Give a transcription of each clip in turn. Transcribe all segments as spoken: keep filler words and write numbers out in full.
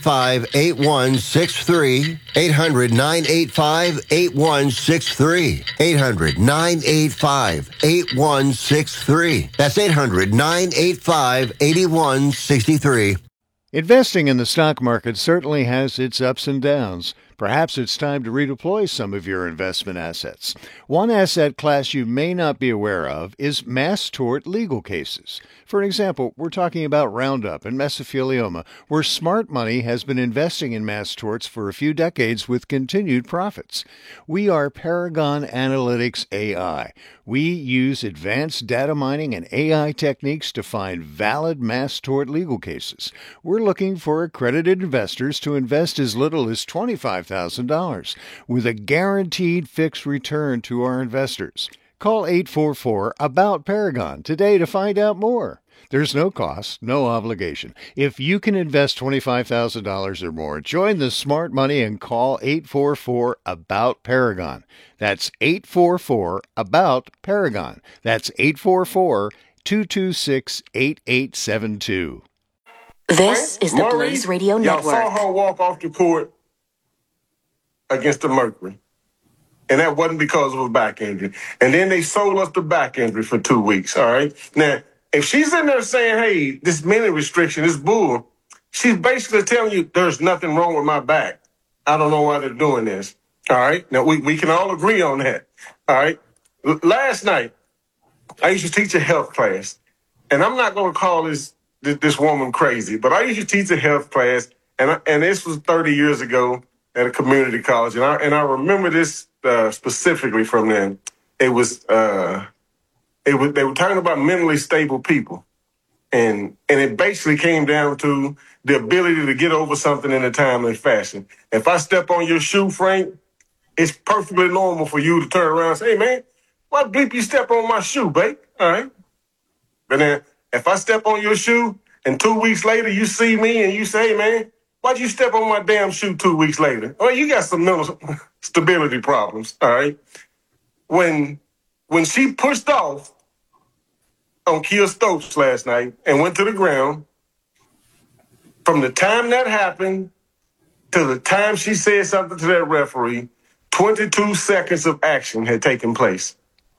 five, eight one six three. eight hundred, nine eight five, eight one six three. eight hundred, nine eight five, eight one six three. That's eight hundred, nine eight five, eight one six three. Investing in the stock market certainly has its ups and downs. Perhaps it's time to redeploy some of your investment assets. One asset class you may not be aware of is mass tort legal cases. For example, we're talking about Roundup and mesothelioma, where smart money has been investing in mass torts for a few decades with continued profits. We are Paragon Analytics A I. We use advanced data mining and A I techniques to find valid mass tort legal cases. We're looking for accredited investors to invest as little as twenty-five thousand dollars with a guaranteed fixed return to our investors. Call eight four four, A B O U T, Paragon today to find out more. There's no cost, no obligation. If you can invest twenty-five thousand dollars or more, join the smart money and call eight four four, A B O U T, Paragon. That's eight four four, A B O U T, Paragon. That's eight four four, two two six, eight eight seven two. This is the Murray, Blaze Radio y'all Network. saw her walk off the court against the Mercury. And that wasn't because of a back injury. And then they sold us the back injury for two weeks, all right? Now, if she's in there saying, hey, this minute restriction is bull, she's basically telling you there's nothing wrong with my back. I don't know why they're doing this, all right? Now, we, we can all agree on that, all right? L- last night, I used to teach a health class. And I'm not going to call this, this this woman crazy, but I used to teach a health class, and I, and this was thirty years ago at a community college. And I, and I remember this uh, specifically from them. It was... Uh, It was, they were talking about mentally stable people. And and it basically came down to the ability to get over something in a timely fashion. If I step on your shoe, Frank, it's perfectly normal for you to turn around and say, hey, man, why bleep you step on my shoe, babe? All right. But then if I step on your shoe and two weeks later you see me and you say, hey, man, why'd you step on my damn shoe two weeks later? Oh, you got some mental stability problems, all right? When... When she pushed off on Kia Stokes last night and went to the ground, from the time that happened to the time she said something to that referee, twenty-two seconds of action had taken place.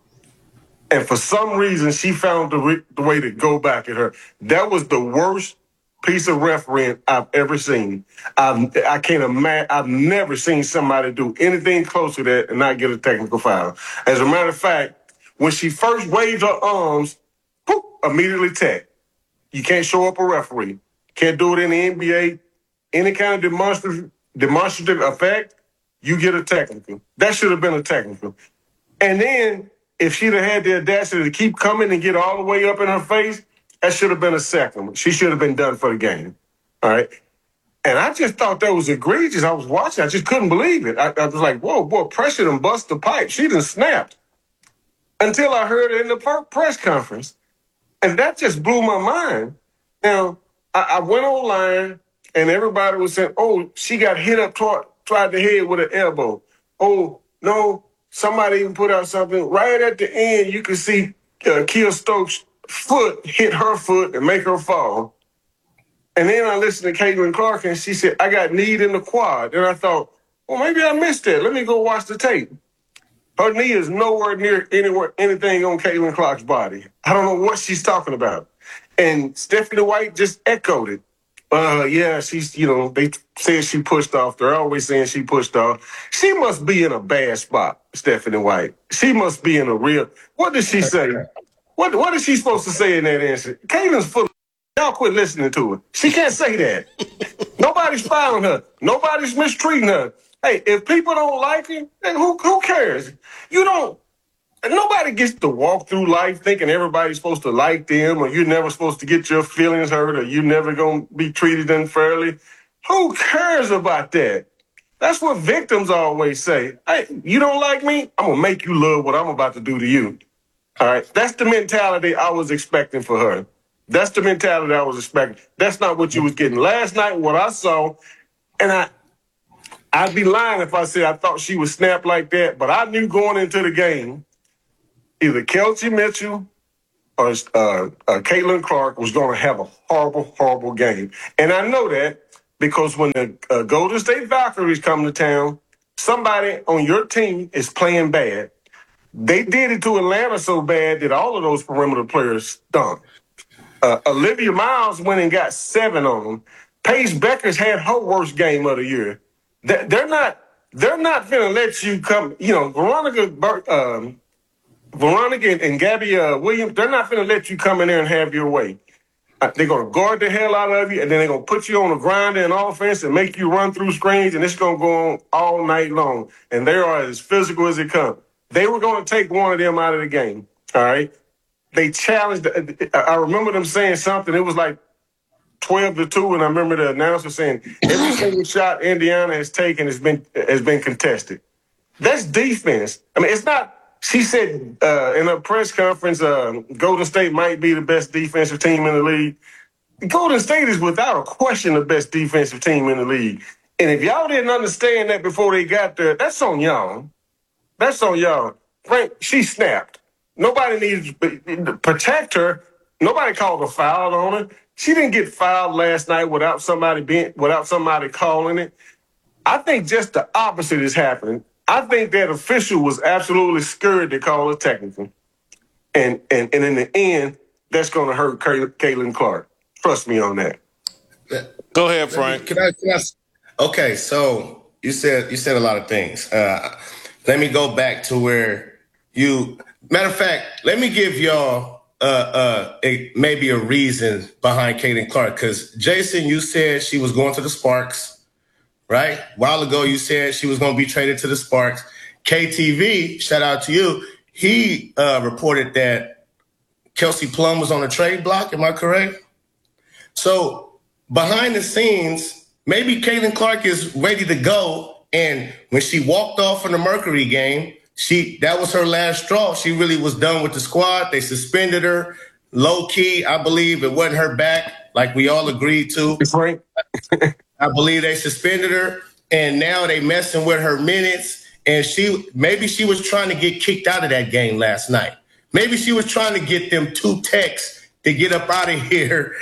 And for some reason, she found the, re- the way to go back at her. That was the worst piece of refereeing I've ever seen. I've, I can't imagine. I've never seen somebody do anything close to that and not get a technical foul. As a matter of fact, when she first waved her arms, whoop, immediately tech. You can't show up a referee. Can't do it in the N B A. Any kind of demonstrative, demonstrative effect, you get a technical. That should have been a technical. And then, if she'd have had the audacity to keep coming and get all the way up in her face, that should have been a second. She should have been done for the game. All right? And I just thought that was egregious. I was watching. I just couldn't believe it. I, I was like, whoa, boy, pressure done bust the pipe. She done snapped. Until I heard it in the per- press conference. And that just blew my mind. Now, I, I went online, and everybody was saying, oh, she got hit up, toward, tried the head with an elbow. Oh, no, somebody even put out something. Right at the end, you could see uh, Kia Stokes' foot hit her foot and make her fall. And then I listened to Caitlin Clark, and she said, I got kneed in the quad. And I thought, well, maybe I missed that. Let me go watch the tape. Her knee is nowhere near anywhere, anything on Caitlin Clark's body. I don't know what she's talking about. And Stephanie White just echoed it. Uh, yeah, she's, you know, they said she pushed off. They're always saying she pushed off. She must be in a bad spot, Stephanie White. She must be in a real, what did she say? What, what is she supposed to say in that answer? Caitlin's full of, y'all quit listening to her. She can't say that. Nobody's filing her. Nobody's mistreating her. Hey, if people don't like you, then who who cares? You don't. Nobody gets to walk through life thinking everybody's supposed to like them, or you're never supposed to get your feelings hurt, or you're never going to be treated unfairly. Who cares about that? That's what victims always say. Hey, you don't like me? I'm going to make you love what I'm about to do to you. All right? That's the mentality I was expecting for her. That's the mentality I was expecting. That's not what you was getting. Last night, what I saw, and I... I'd be lying if I said I thought she would snap like that, but I knew going into the game, either Kelsey Mitchell or uh, uh, Caitlin Clark was going to have a horrible, horrible game. And I know that because when the uh, Golden State Valkyries come to town, somebody on your team is playing bad. They did it to Atlanta so bad that all of those perimeter players stunk. Uh, Olivia Miles went and got seven on them. Paige Beckers had her worst game of the year. They're not. They're not gonna let you come. You know, Veronica, um, Veronica and Gabby uh, Williams. They're not gonna let you come in there and have your way. Uh, they're gonna guard the hell out of you, and then they're gonna put you on a grinder in offense and make you run through screens, and it's gonna go on all night long. And they are as physical as it comes. They were gonna take one of them out of the game. All right. They challenged. I remember them saying something. It was like twelve to two, and I remember the announcer saying every single shot Indiana has taken has been has been contested. That's defense. I mean, it's not. She said uh, in a press conference, uh, Golden State might be the best defensive team in the league. Golden State is without a question the best defensive team in the league. And if y'all didn't understand that before they got there, that's on y'all. That's on y'all. Frank, she snapped. Nobody needs to protect her. Nobody called a foul on her. She didn't get fouled last night without somebody being without somebody calling it. I think just the opposite is happening. I think that official was absolutely scared to call it technical. And and, and in the end, that's going to hurt Caitlin Clark. Trust me on that. Go ahead, Frank. Can I, can I, okay, so you said you said a lot of things. Uh, let me go back to where you. Matter of fact, let me give y'all uh, uh, a, maybe a reason behind Caitlin Clark. Because Jason, you said she was going to the Sparks, right? A while ago, you said she was going to be traded to the Sparks. K T V, shout out to you. He uh, reported that Kelsey Plum was on the trade block. Am I correct? So behind the scenes, maybe Caitlin Clark is ready to go. And when she walked off from the Mercury game, she that was her last straw. She really was done with the squad. They suspended her. Low key, I believe it wasn't her back, like we all agreed to. Right. I believe they suspended her, and now they messing with her minutes. And she maybe she was trying to get kicked out of that game last night. Maybe she was trying to get them two texts to get up out of here.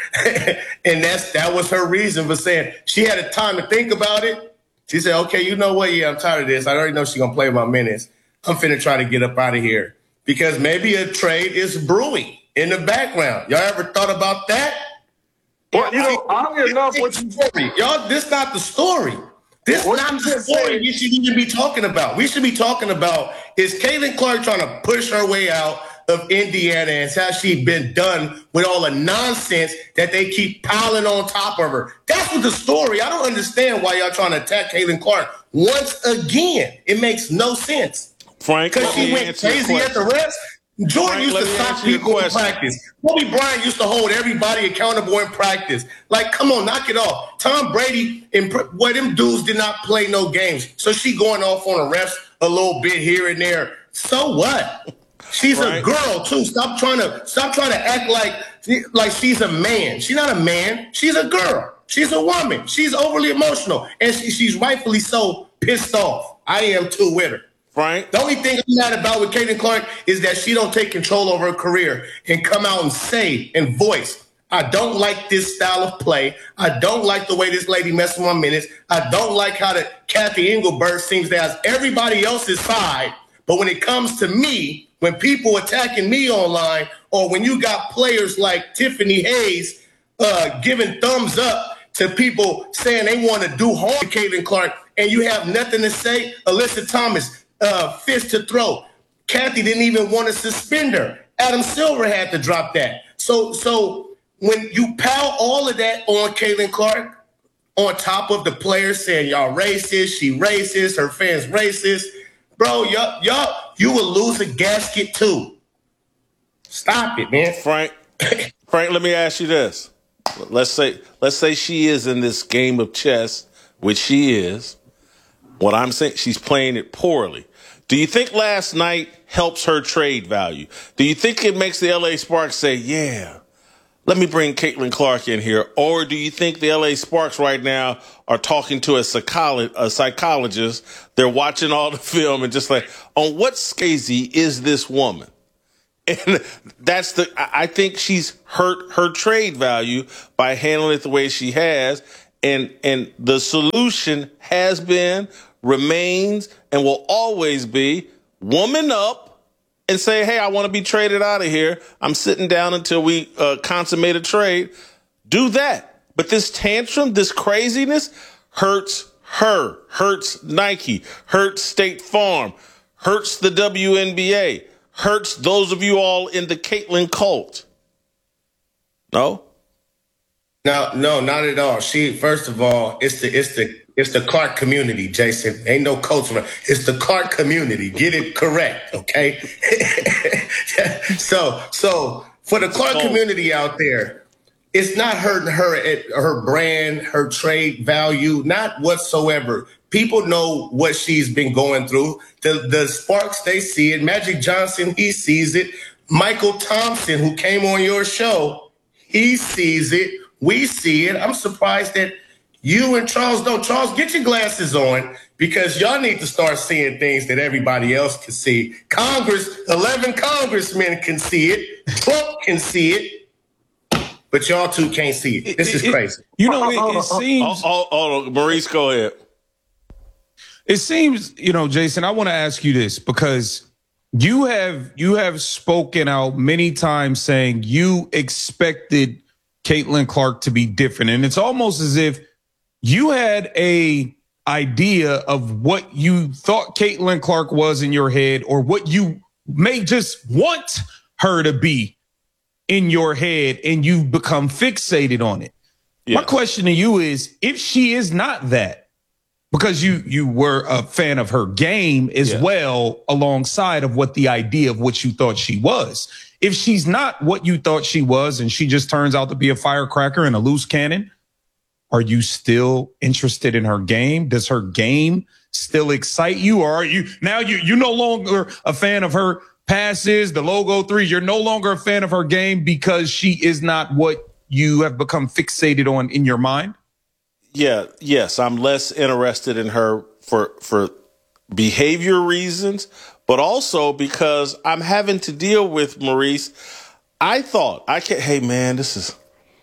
And that's that was her reason for saying she had a time to think about it. She said, okay, you know what? Yeah, I'm tired of this. I already know she's going to play my minutes. I'm finna try to get up out of here. Because maybe a trade is brewing in the background. Y'all ever thought about that? Well, you know, oddly enough, what you story. Y'all, this not the story. This what not the story we should even be talking about. We should be talking about is Caitlin Clark trying to push her way out of Indiana and how she's been done with all the nonsense that they keep piling on top of her. That's what the story. I don't understand why y'all trying to attack Caitlin Clark once again. It makes no sense. Frank, because she went crazy at the refs. Jordan Frank, used to stop people in practice. Kobe Bryant used to hold everybody accountable in practice. Like, come on, knock it off. Tom Brady and well, them dudes did not play no games. So she going off on the refs a little bit here and there. So what? She's right. a girl too. Stop trying to stop trying to act like like she's a man. She's not a man. She's a girl. She's a woman. She's overly emotional, and she, she's rightfully so pissed off. I am too with her. Frank? The only thing I'm mad about with Caitlin Clark is that she don't take control over her career and come out and say and voice, I don't like this style of play. I don't like the way this lady messes with my minutes. I don't like how that Kathy Engelbert seems to have everybody else's side. But when it comes to me, when people attacking me online, or when you got players like Tiffany Hayes uh, giving thumbs up to people saying they want to do harm to Caitlin Clark, and you have nothing to say, Alyssa Thomas, Uh, fist to throat. Kathy didn't even want to suspend her. Adam Silver had to drop that. So, so when you pile all of that on Caitlin Clark, on top of the players saying y'all racist, she racist, her fans racist, bro, y'all, y'all, you will lose a gasket too. Stop it, man. Frank, Frank, let me ask you this. Let's say, let's say she is in this game of chess, which she is. What I'm saying, she's playing it poorly. Do you think last night helps her trade value? Do you think it makes the L A Sparks say, yeah, let me bring Caitlin Clark in here? Or do you think the L A Sparks right now are talking to a, psycholo- a psychologist? They're watching all the film and just like, on what scazy is this woman? And that's the, I think she's hurt her trade value by handling it the way she has. And and the solution has been, remains, and will always be woman up and say, hey, I want to be traded out of here. I'm sitting down until we uh, consummate a trade. Do that. But this tantrum, this craziness hurts her, hurts Nike, hurts State Farm, hurts the W N B A, hurts those of you all in the Caitlin cult. No? No, no, not at all. She, first of all, it's the it's the it's the Clark community, Jason. Ain't no coach. It's the Clark community. Get it correct, okay? so, so for the Clark Oh. community out there, it's not hurting her at her brand, her trade value, not whatsoever. People know what she's been going through. The the Sparks, they see it. Magic Johnson, he sees it. Michael Thompson, who came on your show, he sees it. We see it. I'm surprised that you and Charles don't. Charles, get your glasses on because y'all need to start seeing things that everybody else can see. Congress, eleven congressmen can see it. Trump can see it. But y'all two can't see it. This is It- it- crazy. You know, it, it seems. Oh, oh, oh, Maurice, go ahead. It seems, you know, Jason, I want to ask you this because you have you have spoken out many times saying you expected Caitlin Clark to be different. And it's almost as if you had a idea of what you thought Caitlin Clark was in your head or what you may just want her to be in your head, and you've become fixated on it. Yeah. My question to you is, if she is not that, because you you were a fan of her game as Yeah. well, alongside of what the idea of what you thought she was. If she's not what you thought she was, and she just turns out to be a firecracker and a loose cannon, are you still interested in her game? Does her game still excite you, or are you now you you no longer a fan of her passes, the logo three? You're no longer a fan of her game because she is not what you have become fixated on in your mind? Yeah, yes, I'm less interested in her for for behavior reasons, but also because I'm having to deal with Maurice. I thought I can. Hey, man, this is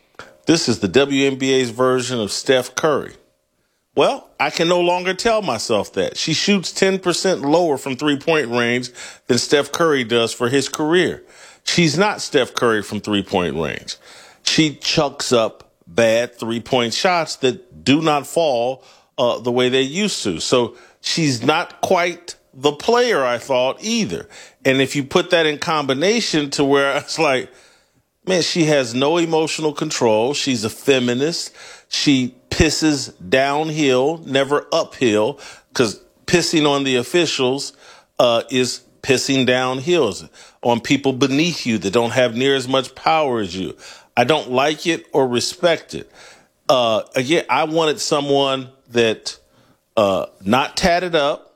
this is the W N B A's version of Steph Curry. Well, I can no longer tell myself that. She shoots ten percent lower from three-point range than Steph Curry does for his career. She's not Steph Curry from three-point range. She chucks up bad three-point shots that do not fall uh, the way they used to. So she's not quite the player I thought either. And if you put that in combination to where it's like, man, she has no emotional control. She's a feminist. She pisses downhill, never uphill, because pissing on the officials uh, is pissing downhill on people beneath you that don't have near as much power as you. I don't like it or respect it. Uh, again, I wanted someone that uh, not tatted up,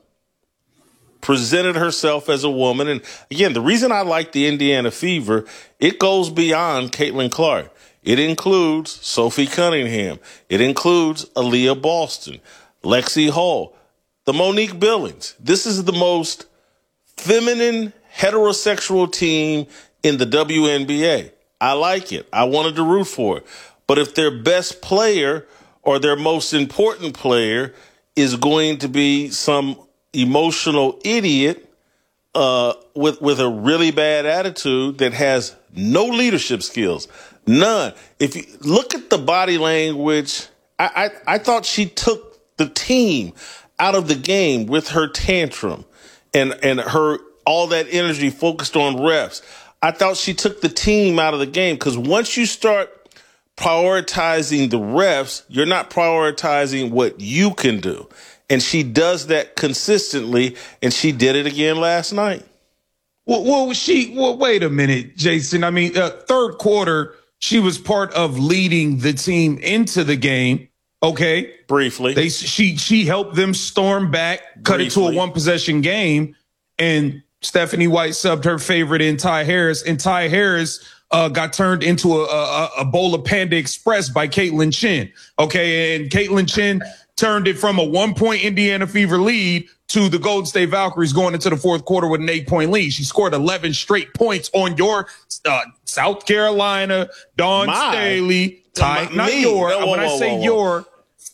presented herself as a woman. And again, the reason I like the Indiana Fever, it goes beyond Caitlin Clark. It includes Sophie Cunningham. It includes Aaliyah Boston, Lexi Hall, the Monique Billings. This is the most feminine, heterosexual team in the W N B A. I like it. I wanted to root for it. But if their best player or their most important player is going to be some emotional idiot uh, with with a really bad attitude that has no leadership skills, none. If you look at the body language, I, I, I thought she took the team out of the game with her tantrum and and her all that energy focused on refs. I thought she took the team out of the game because once you start prioritizing the refs, you're not prioritizing what you can do. And she does that consistently, and she did it again last night. Well, well she, well, wait a minute, Jason. I mean, uh, third quarter, she was part of leading the team into the game. Okay. Briefly. They, she, she helped them storm back, cut it to a Briefly. one possession game. And Stephanie White subbed her favorite in Ty Harris, and Ty Harris uh, got turned into a, a, a bowl of Panda Express by Caitlin Chin. Okay. And Caitlin Chin turned it from a one point Indiana Fever lead to the Golden State Valkyries going into the fourth quarter with an eight point lead. She scored eleven straight points on your uh, South Carolina, Dawn My. Staley, Ty, My- not me. your. No, whoa, when I whoa, say whoa, whoa. your,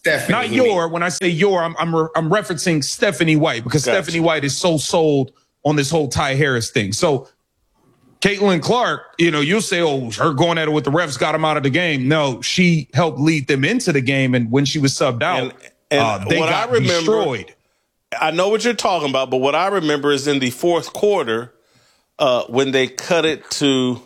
Stephanie. Not your. When I say your, I'm I'm, re- I'm referencing Stephanie White because Gotcha. Stephanie White is so sold on this whole Ty Harris thing. So Caitlin Clark, you know, you'll say, oh, her going at it with the refs got him out of the game. No, she helped lead them into the game. And when she was subbed out, And, and uh, they what got I remember, destroyed. I know what you're talking about, but what I remember is in the fourth quarter uh, when they cut it to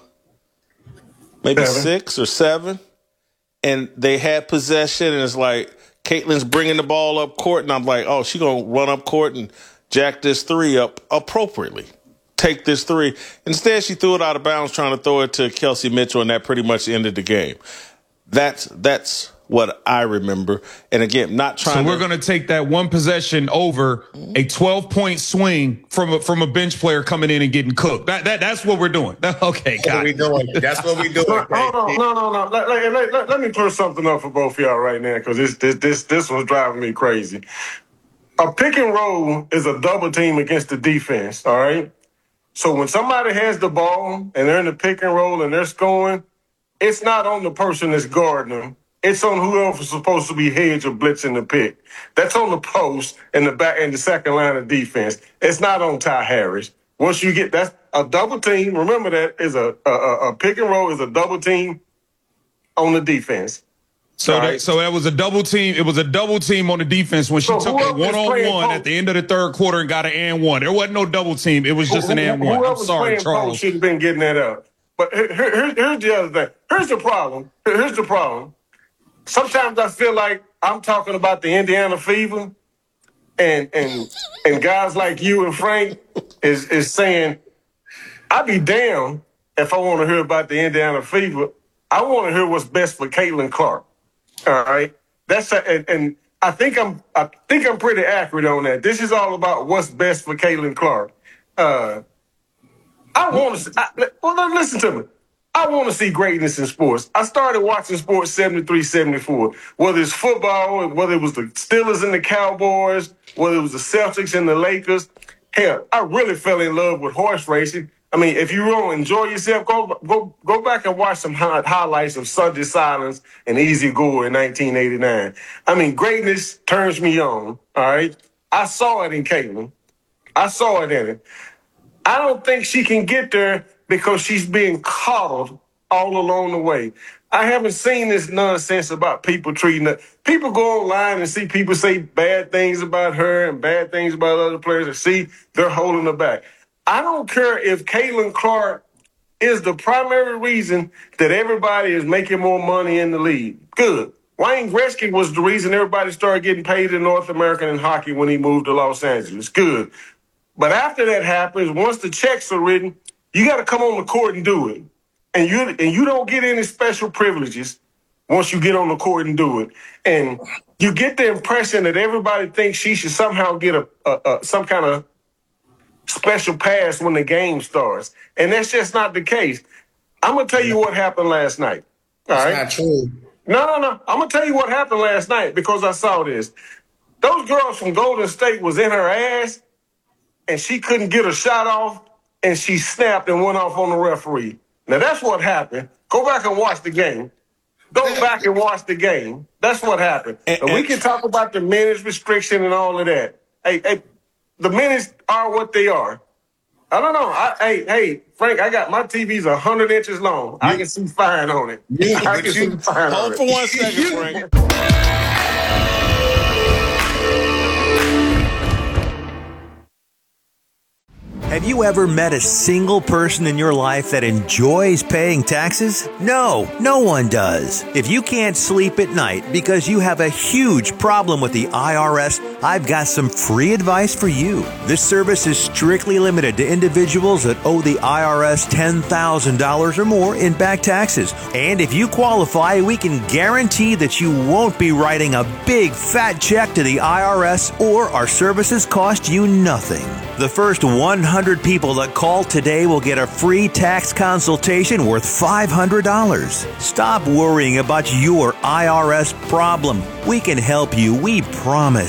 maybe Seven. six or seven, and they had possession, and it's like Caitlin's bringing the ball up court, and I'm like, oh, she's going to run up court and jack this three up appropriately. Take this three. Instead, she threw it out of bounds trying to throw it to Kelsey Mitchell, and that pretty much ended the game. That's that's what I remember. And again, not trying So we're to... going to take that one possession over a twelve-point swing from a, from a bench player coming in and getting cooked. That, that That's what we're doing. Okay, That's what got we it. doing. That's what we doing. Hold on, no, no, no. Let, let, let, let, let me clear something up for both of y'all right now, because this, this, this, this was driving me crazy. A pick and roll is a double team against the defense, all right? So when somebody has the ball and they're in the pick and roll and they're scoring, it's not on the person that's guarding them. It's on whoever's supposed to be hedge or blitzing the pick. That's on the post and the back and the second line of defense. It's not on Ty Harris. Once you get that's a double team. Remember that is a a, a pick and roll is a double team on the defense. So All that, right. so that was a double team. It was a double team on the defense when she So took a whoever was one on playing one post- at the end of the third quarter and got an and one. There wasn't no double team. It was just an and one. I'm Whoever's sorry, playing post Charles. should have been getting that up. But here, here, here's the other thing. Here's the problem. Here- Here's the problem. Sometimes I feel like I'm talking about the Indiana Fever, and and and guys like you and Frank is is saying, I'd be damned if I want to hear about the Indiana Fever. I want to hear what's best for Caitlin Clark. All right, that's a, and, and I think I'm I think I'm pretty accurate on that. This is all about what's best for Caitlin Clark. Uh, I want to. I, well, now listen to me. I want to see greatness in sports. I started watching sports seventy-three, seventy-four. Whether it's football, whether it was the Steelers and the Cowboys, whether it was the Celtics and the Lakers. Hell, I really fell in love with horse racing. I mean, if you don't enjoy yourself, go go go back and watch some hi- highlights of Sunday Silence and Easy Gore in nineteen eighty-nine. I mean, greatness turns me on. All right, I saw it in Caitlin. I saw it in it. I don't think she can get there because she's being coddled all along the way. I haven't seen this nonsense about people treating her. People go online and see people say bad things about her and bad things about other players and see they're holding her back. I don't care if Caitlin Clark is the primary reason that everybody is making more money in the league. Good. Wayne Gretzky was the reason everybody started getting paid in North American in hockey when he moved to Los Angeles. Good. But after that happens, once the checks are written, you got to come on the court and do it. And you and you don't get any special privileges once you get on the court and do it. And you get the impression that everybody thinks she should somehow get a, a, a some kind of special pass when the game starts. And that's just not the case. I'm going to tell you what happened last night. All right? Not true. No, no, no. I'm going to tell you what happened last night because I saw this. Those girls from Golden State was in her ass, and she couldn't get a shot off, and she snapped and went off on the referee. Now, that's what happened. Go back and watch the game. Go back and watch the game. That's what happened. And, And we and- can talk about the minutes restriction and all of that. Hey, hey, the minutes are what they are. I don't know. I, hey, hey, Frank, I got my T V's one hundred inches long. I can see fine on it. Yeah, I but can see you- fine on Hold it. for one second, Frank. Have you ever met a single person in your life that enjoys paying taxes? No, no one does. If you can't sleep at night because you have a huge problem with the I R S, I've got some free advice for you. This service is strictly limited to individuals that owe the I R S ten thousand dollars or more in back taxes. And if you qualify, we can guarantee that you won't be writing a big fat check to the I R S, or our services cost you nothing. The first one hundred people that call today will get a free tax consultation worth five hundred dollars. Stop worrying about your I R S problem. We can help you, we promise. Call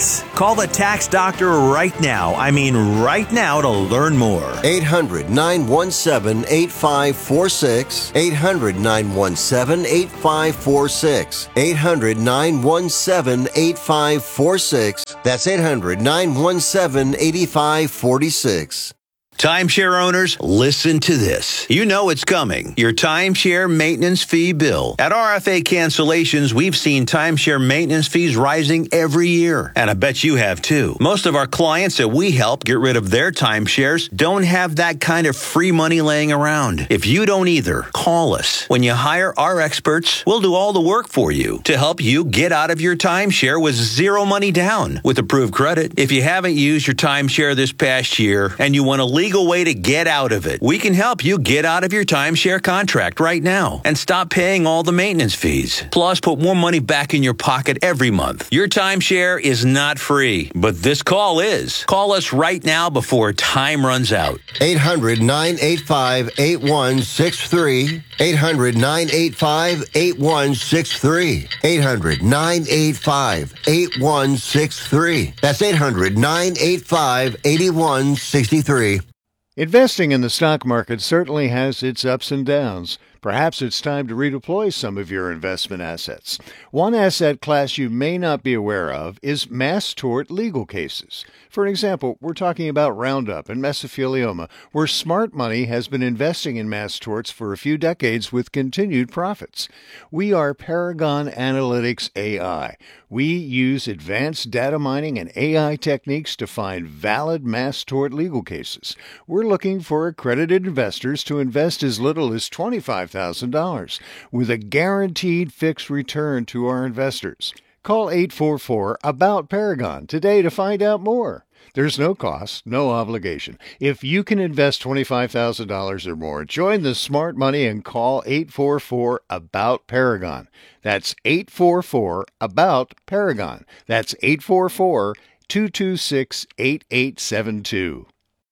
Call the tax doctor right now. I mean right now to learn more. eight hundred, nine one seven, eight five four six. eight hundred, nine one seven, eight five four six. eight hundred, nine one seven, eight five four six. That's eight hundred, nine one seven, eight five four six. Timeshare owners, listen to this. You know it's coming. Your timeshare maintenance fee bill. At R F A Cancellations, we've seen timeshare maintenance fees rising every year. And I bet you have too. Most of our clients that we help get rid of their timeshares don't have that kind of free money laying around. If you don't either, call us. When you hire our experts, we'll do all the work for you to help you get out of your timeshare with zero money down with approved credit. If you haven't used your timeshare this past year and you want to leave legal way to get out of it. We can help you get out of your timeshare contract right now and stop paying all the maintenance fees. Plus, put more money back in your pocket every month. Your timeshare is not free, but this call is. Call us right now before time runs out. eight hundred, nine eight five, eight one six three. eight hundred, nine eight five, eight one six three. eight hundred, nine eight five, eight one six three. That's eight hundred, nine eight five, eight one six three. Investing in the stock market certainly has its ups and downs. Perhaps it's time to redeploy some of your investment assets. One asset class you may not be aware of is mass tort legal cases. For example, we're talking about Roundup and mesothelioma, where smart money has been investing in mass torts for a few decades with continued profits. We are Paragon Analytics A I. We use advanced data mining and A I techniques to find valid mass tort legal cases. We're looking for accredited investors to invest as little as twenty-five thousand dollars with a guaranteed fixed return to our investors. Call eight four four, ABOUT Paragon today to find out more. There's no cost, no obligation. If you can invest twenty-five thousand dollars or more, join the smart money and call eight four four, ABOUT Paragon. That's eight four four, ABOUT Paragon. That's eight four four, two two six, eight eight seven two.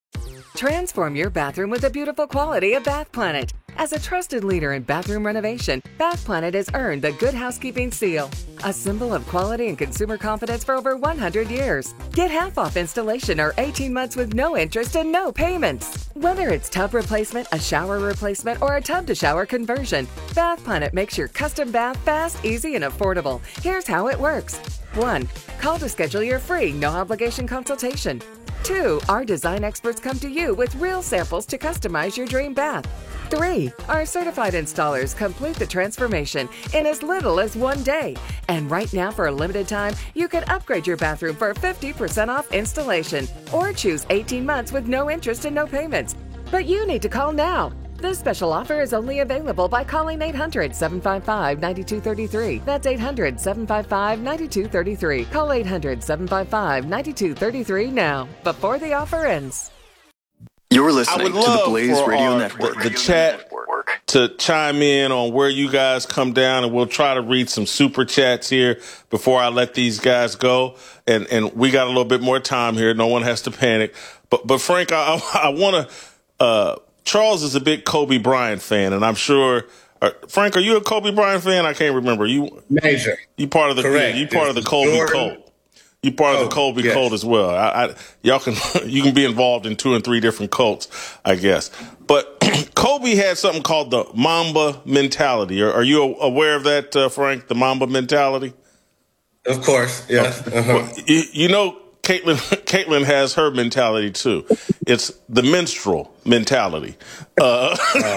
Transform your bathroom with the beautiful quality of Bath Planet. As a trusted leader in bathroom renovation, Bath Planet has earned the Good Housekeeping seal, a symbol of quality and consumer confidence for over one hundred years. Get half off installation or eighteen months with no interest and no payments. Whether it's tub replacement, a shower replacement, or a tub-to-shower conversion, Bath Planet makes your custom bath fast, easy, and affordable. Here's how it works. one. Call to schedule your free, no-obligation consultation. two. Our design experts come to you with real samples to customize your dream bath. three. Our certified installers complete the transformation in as little as one day. And right now, for a limited time, you can upgrade your bathroom for fifty percent off installation or choose eighteen months with no interest and no payments. But you need to call now. This special offer is only available by calling eight hundred, seven five five, nine two three three. That's eight hundred, seven five five, nine two three three. Call eight hundred, seven five five, nine two three three now, before the offer ends. You're listening to the Blaze Radio our, Network. The, the chat to chime in on where you guys come down, and we'll try to read some super chats here before I let these guys go. And and we got a little bit more time here. No one has to panic. But but Frank, I I, I want to. Uh, Charles is a big Kobe Bryant fan, and I'm sure. Uh, Frank, are you a Kobe Bryant fan? I can't remember. You major. You part of the Correct. you part of the Kobe Jordan. cult. You part Oh, of the Kobe yes. cult as well. I, I, y'all can you can be involved in two and three different cults, I guess. But Kobe had something called the Mamba mentality. Are, are you aware of that, uh, Frank? The Mamba mentality. Of course, yes. Uh-huh. Well, you, you know, Caitlin Caitlin has her mentality too. It's the minstrel mentality. Uh,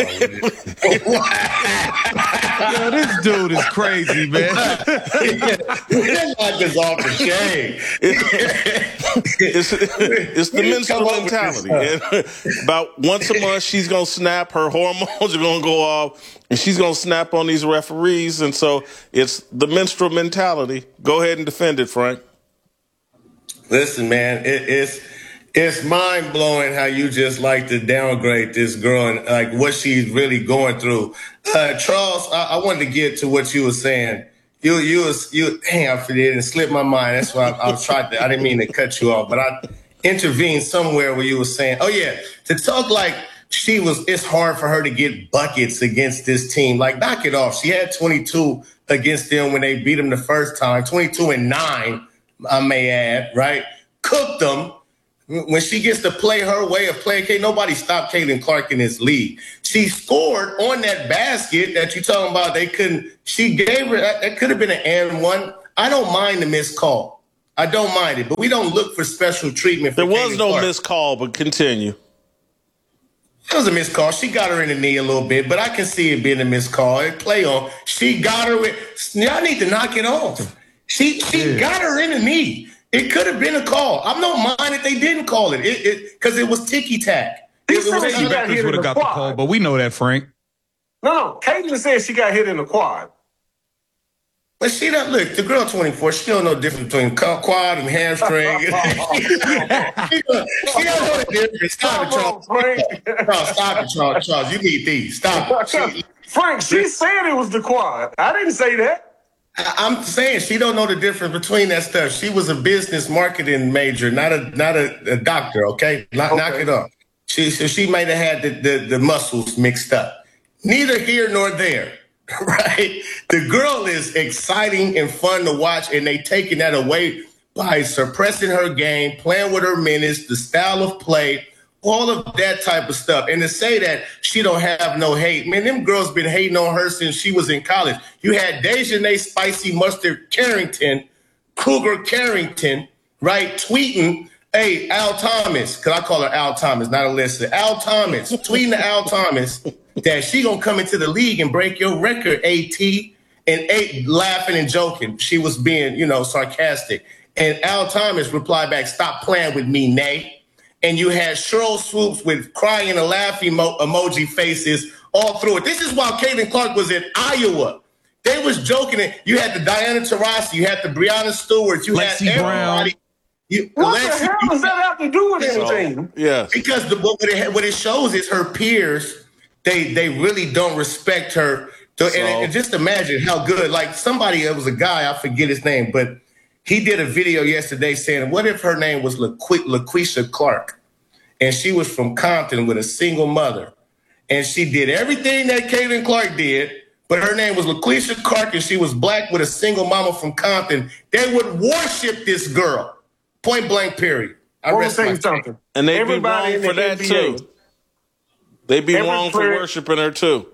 Yo, this dude is crazy, man. That knocked us off the chain. it's, it's the minstrel Come up with mentality. And about once a month, she's gonna snap. Her hormones are gonna go off, and she's gonna snap on these referees. And so it's the minstrel mentality. Go ahead and defend it, Frank. Listen, man, it, it's it's mind blowing how you just like to downgrade this girl and like what she's really going through. Uh, Charles, I, I wanted to get to what you were saying. You you was you hang I forget and slipped my mind. That's why I, I was trying to. I didn't mean to cut you off, but I intervened somewhere where you were saying, "Oh yeah," to talk like she was. It's hard for her to get buckets against this team. Like, knock it off. She had twenty-two against them when they beat them the first time. twenty-two and nine. I may add, right? Cooked them. When she gets to play her way of playing, Kate, nobody stopped Caitlin Clark in this league. She scored on that basket that you're talking about. They couldn't. She gave her that. That could have been an and one. I don't mind the missed call. I don't mind it, but we don't look for special treatment. For there was Caitlin no Clark. missed call, but continue. It was a missed call. She got her in the knee a little bit, but I can see it being a missed call. It play on. She got her with. Y'all need to knock it off. She she yeah. got her in the knee. It could have been a call. I don't mind if they didn't call it. It because it, it was ticky tack. He said she got hit would have got the call, but we know that, Frank. No, no. Caitlin said she got hit in the quad. But she don't look. The girl twenty-four. She don't know the difference between quad and hamstring. she, don't, she don't know the difference. Stop it, Charles. No, stop it, Charles. Charles, you need these. Stop it. She, Frank, she said it was the quad. I didn't say that. I'm saying she don't know the difference between that stuff. She was a business marketing major, not a not a, a doctor. Okay, knock, okay. knock it off. She so she might have had the, the the muscles mixed up. Neither here nor there, right? The girl is exciting and fun to watch, and they taking that away by suppressing her game, playing with her minutes, the style of play, all of that type of stuff. And to say that she don't have no hate, man, them girls been hating on her since she was in college. You had Dejanay Spicy Mustard Carrington, Kruger Carrington, right, tweeting, hey, Al Thomas, because I call her Al Thomas, not Alyssa. Al Thomas, tweeting to Al Thomas that she going to come into the league and break your record, AT, and A, laughing and joking. She was being, you know, sarcastic. And Al Thomas replied back, stop playing with me, Nay. And you had Cheryl Swoops with crying and laughing emo- emoji faces all through it. This is while Caitlin Clark was in Iowa. They was joking. You had the Diana Taurasi, you had the Breanna Stewart, you Lexi had everybody. Brown. You, what Lexi, the hell does that have to do with anything? Yeah, because the, what, it, what it shows is her peers, they they really don't respect her. So, so, and, and just imagine how good, like somebody, it was a guy, I forget his name, but he did a video yesterday saying, what if her name was LaQu- LaQuisha Clark? And she was from Compton with a single mother. And she did everything that Caitlin Clark did, but her name was LaQuisha Clark, and she was black with a single mama from Compton. They would worship this girl. Point blank, period. I rest my something. And they'd Everybody be wrong for that, N B A. too. They'd be Every wrong player, for worshiping her, too.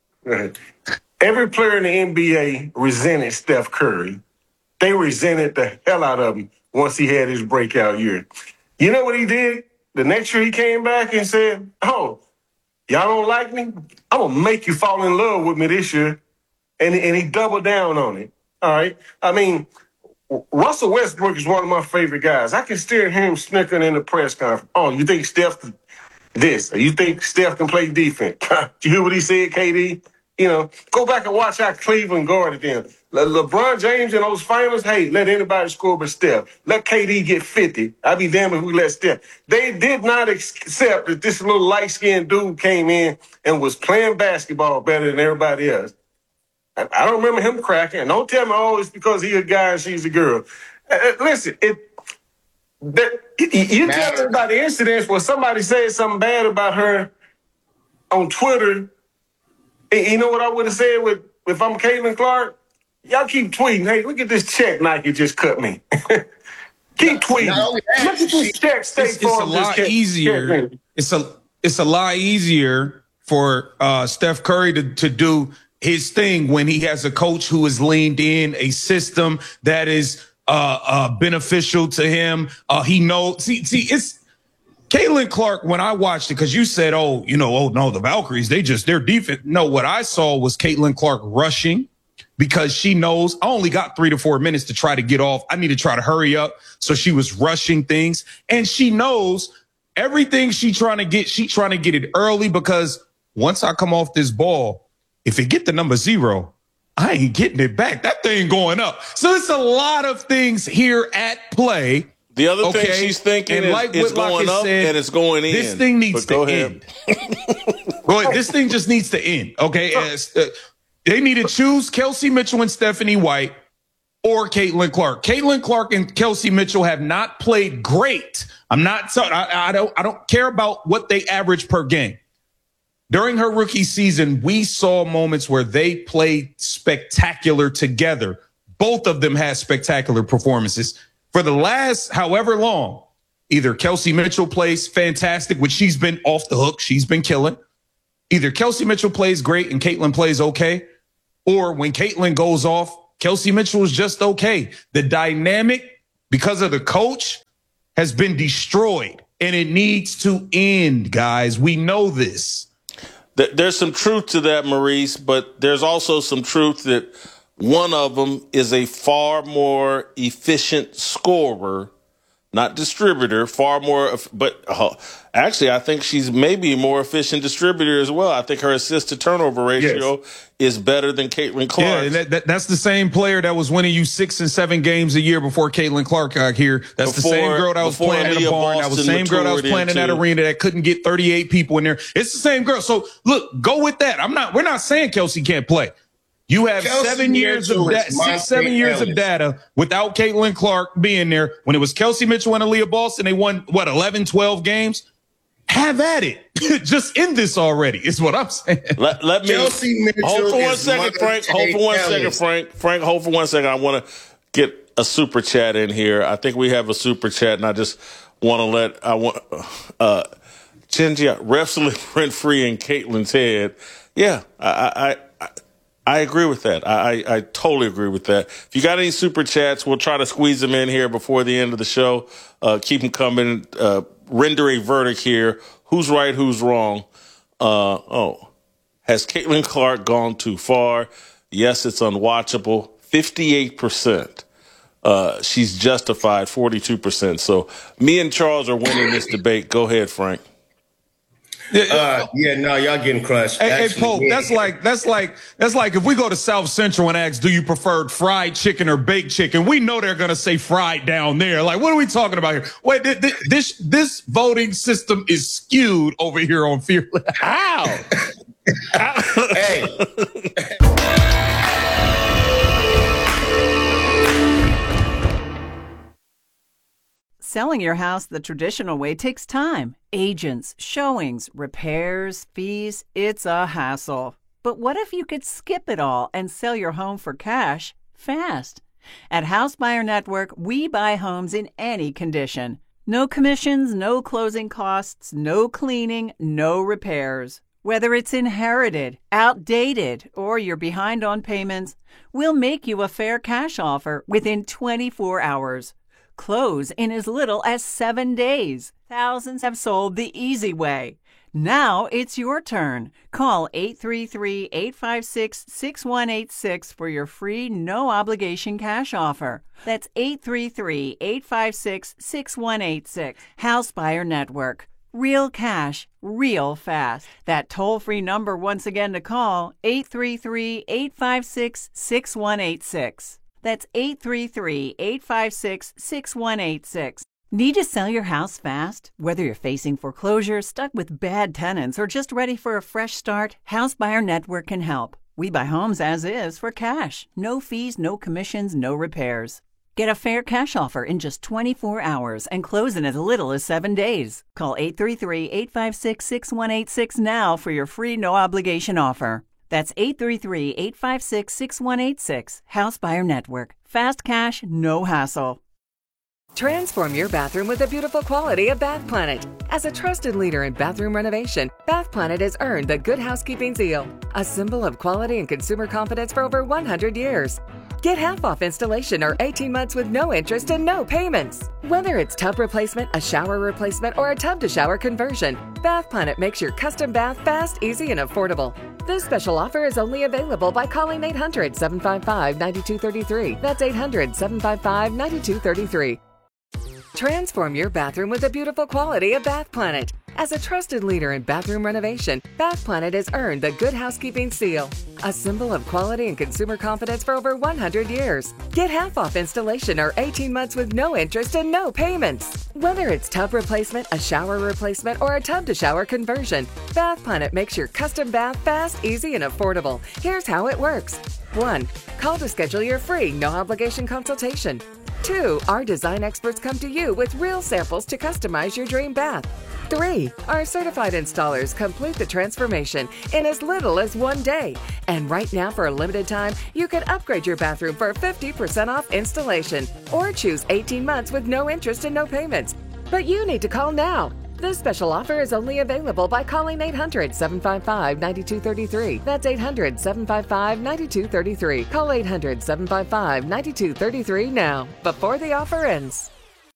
Every player in the N B A resented Steph Curry. They resented the hell out of him once he had his breakout year. You know what he did? The next year he came back and said, oh, y'all don't like me? I'm going to make you fall in love with me this year. And, and he doubled down on it. All right? I mean, Russell Westbrook is one of my favorite guys. I can still hear him snickering in the press conference. Oh, you think Steph this? Or you think Steph can play defense? You hear what he said, K D? You know, go back and watch how Cleveland guarded them. Le- LeBron James in those finals, hey, let anybody score but Steph. Let K D get fifty. I'd be damned if we let Steph. They did not accept that this little light-skinned dude came in and was playing basketball better than everybody else. I, I don't remember him cracking. Don't tell me, oh, it's because he's a guy and she's a girl. Uh, listen, it, that, you tell me about the incidents where somebody said something bad about her on Twitter. You know what I would have said with if I'm Caitlin Clark? Y'all keep tweeting. Hey, look at this check Nike just cut me. Keep tweeting. Look at this check. State it's, it's a lot easier. It's a it's a lot easier for uh, Steph Curry to to do his thing when he has a coach who is leaned in, a system that is uh, uh, beneficial to him. Uh, he knows. See, see, it's. Caitlin Clark, when I watched it, because you said, oh, you know, oh, no, the Valkyries, they just, they're defense. No, what I saw was Caitlin Clark rushing because she knows I only got three to four minutes to try to get off. I need to try to hurry up. So she was rushing things. And she knows everything she trying to get, she trying to get it early because once I come off this ball, if it get the number zero, I ain't getting it back. That thing going up. So it's a lot of things here at play. The other okay. thing she's thinking and is like it's going up said, and it's going in. This thing needs to end. Go ahead. This thing just needs to end. Okay. As, uh, they need to choose Kelsey Mitchell and Stephanie White or Caitlin Clark. Caitlin Clark and Kelsey Mitchell have not played great. I'm not. So, I, I don't. I don't care about what they average per game. During her rookie season, we saw moments where they played spectacular together. Both of them had spectacular performances. for the last however long, either Kelsey Mitchell plays fantastic, which she's been off the hook. She's been killing. Either Kelsey Mitchell plays great and Caitlin plays okay, or when Caitlin goes off, Kelsey Mitchell is just okay. The dynamic, because of the coach, has been destroyed, and it needs to end, guys. We know this. There's some truth to that, Maurice, but there's also some truth that one of them is a far more efficient scorer, not distributor, far more, but uh, actually I think she's maybe a more efficient distributor as well. I think her assist to turnover ratio yes. is better than Caitlin Clark. Yeah, that, that, that's the same player that was winning you six and seven games a year before Caitlin Clark got here. That's before, the same girl that was playing in a barn. That was the same girl that was playing in that arena that couldn't get thirty-eight people in there. It's the same girl. So look, go with that. I'm not, we're not saying Kelsey can't play. You have Kelsey seven years of da- six, seven years Ellis. of data without Caitlin Clark being there. When it was Kelsey Mitchell and Aaliyah Boston, they won, what, eleven, twelve games? Have at it. Just end this already, is what I'm saying. Let, let me Kelsey Mitchell hold for one second, Frank. Hold for one Ellis. second, Frank. Frank, hold for one second. I want to get a super chat in here. I think we have a super chat, and I just want to let, I want, uh, Chinji, refs live rent free in Caitlin's head. Yeah, I, I, I I agree with that. I, I, I totally agree with that. If you got any super chats, we'll try to squeeze them in here before the end of the show. Uh, keep them coming. Uh, render a verdict here. Who's right? Who's wrong? Uh, oh, has Caitlin Clark gone too far? Yes, it's unwatchable. fifty-eight percent. Uh, she's justified. forty-two percent. So me and Charles are winning this debate. Go ahead, Frank. Uh, yeah, no, y'all getting crushed. Hey, Actually, hey Pope, yeah. that's like that's like that's like if we go to South Central and ask, do you prefer fried chicken or baked chicken? We know they're gonna say fried down there. Like, what are we talking about here? Wait, th- th- this this voting system is skewed over here on Fearless. Ow! Hey. Selling your house the traditional way takes time. Agents, showings, repairs, fees, it's a hassle. But what if you could skip it all and sell your home for cash fast? At House Buyer Network, we buy homes in any condition. No commissions, no closing costs, no cleaning, no repairs. Whether it's inherited, outdated, or you're behind on payments, we'll make you a fair cash offer within twenty-four hours. Close in as little as seven days. Thousands have sold the easy way. Now it's your turn. Call eight three three, eight five six, six one eight six for your free no-obligation cash offer. That's eight three three, eight five six, six one eight six. House Buyer Network. Real cash, real fast. That toll-free number once again to call, eight three three, eight five six, six one eight six. That's eight three three, eight five six, six one eight six. Need to sell your house fast? Whether you're facing foreclosure, stuck with bad tenants, or just ready for a fresh start, House Buyer Network can help. We buy homes as is for cash. No fees, no commissions, no repairs. Get a fair cash offer in just twenty-four hours and close in as little as seven days. Call eight three three, eight five six, six one eight six now for your free no-obligation offer. That's eight three three, eight five six, six one eight six. House Buyer Network. Fast cash, no hassle. Transform your bathroom with the beautiful quality of Bath Planet. As a trusted leader in bathroom renovation, Bath Planet has earned the Good Housekeeping seal, a symbol of quality and consumer confidence for over one hundred years. Get half off installation or eighteen months with no interest and no payments. Whether it's tub replacement, a shower replacement, or a tub-to-shower conversion, Bath Planet makes your custom bath fast, easy, and affordable. This special offer is only available by calling eight hundred, seven five five, nine two three three. That's eight hundred, seven five five, nine two three three. Transform your bathroom with the beautiful quality of Bath Planet. As a trusted leader in bathroom renovation, Bath Planet has earned the Good Housekeeping seal, a symbol of quality and consumer confidence for over one hundred years. Get half off installation or eighteen months with no interest and no payments. Whether it's tub replacement, a shower replacement, or a tub-to-shower conversion, Bath Planet makes your custom bath fast, easy, and affordable. Here's how it works. one. Call to schedule your free no-obligation consultation. Two, our design experts come to you with real samples to customize your dream bath. Three, our certified installers complete the transformation in as little as one day. And right now, for a limited time, you can upgrade your bathroom for fifty percent off installation or choose eighteen months with no interest and no payments. But you need to call now. This special offer is only available by calling eight hundred, seven five five, nine two three three. That's eight hundred, seven five five, nine two three three. Call eight hundred, seven five five, nine two three three now, before the offer ends.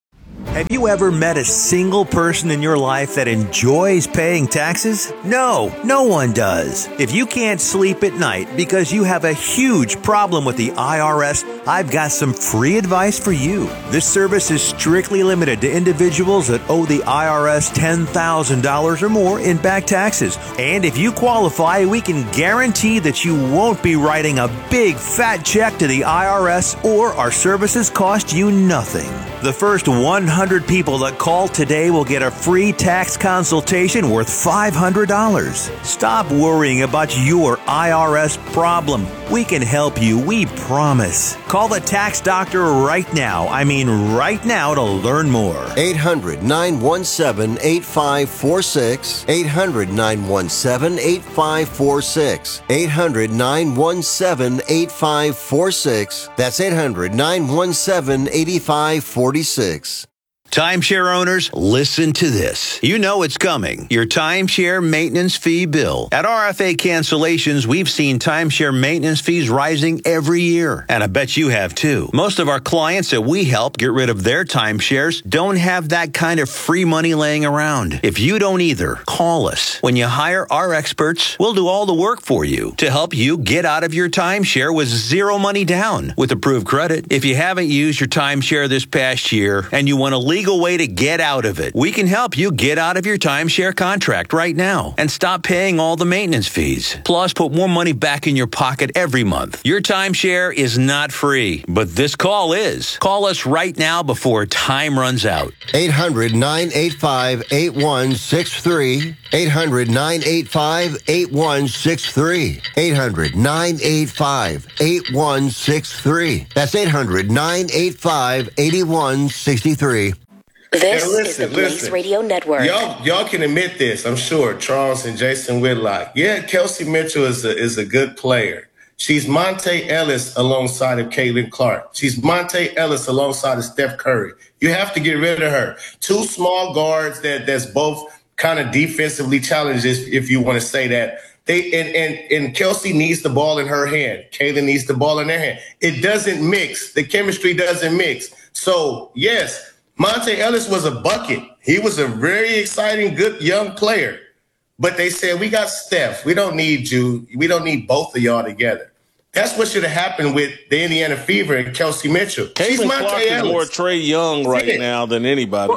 Have you ever met a single person in your life that enjoys paying taxes? No, no one does. If you can't sleep at night because you have a huge problem with the I R S, I've got some free advice for you. This service is strictly limited to individuals that owe the I R S ten thousand dollars or more in back taxes. And if you qualify, we can guarantee that you won't be writing a big fat check to the I R S, or our services cost you nothing. The first one hundred people that call today will get a free tax consultation worth five hundred dollars. Stop worrying about your I R S problem. We can help you, we promise. Call the tax doctor right now. I mean right now to learn more. eight hundred, nine one seven, eight five four six. eight hundred, nine one seven, eight five four six. eight hundred, nine one seven, eight five four six. That's eight hundred, nine one seven, eight five four six. Timeshare owners, listen to this. You know it's coming. Your timeshare maintenance fee bill. At R F A Cancellations, we've seen timeshare maintenance fees rising every year. And I bet you have too. Most of our clients that we help get rid of their timeshares don't have that kind of free money laying around. If you don't either, call us. When you hire our experts, we'll do all the work for you to help you get out of your timeshare with zero money down with approved credit. If you haven't used your timeshare this past year and you want to leave legal way to get out of it, we can help you get out of your timeshare contract right now and stop paying all the maintenance fees. Plus, put more money back in your pocket every month. Your timeshare is not free, but this call is. Call us right now before time runs out. eight hundred, nine eight five, eight one six three. eight hundred, nine eight five, eight one six three. eight hundred, nine eight five, eight one six three. That's eight hundred, nine eight five, eight one six three. This Now listen, is the Blaze listen. Radio Network. Y'all, y'all can admit this, I'm sure. Charles and Jason Whitlock. Yeah, Kelsey Mitchell is a, is a good player. She's Monte Ellis alongside of Caitlin Clark. She's Monte Ellis alongside of Steph Curry. You have to get rid of her. Two small guards that that's both kind of defensively challenged, if you want to say that. They and, and and Kelsey needs the ball in her hand. Caitlin needs the ball in their hand. It doesn't mix. The chemistry doesn't mix. So yes, Monte Ellis was a bucket. He was a very exciting, good young player. But they said, we got Steph. We don't need you. We don't need both of y'all together. That's what should have happened with the Indiana Fever and Kelsey Mitchell. She's Caitlin Monte Clark is Ellis. more Trae Young right Yeah. now than anybody.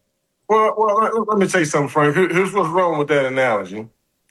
Well, well, let- let me tell you something, Frank. Here- Here's what's wrong with that analogy.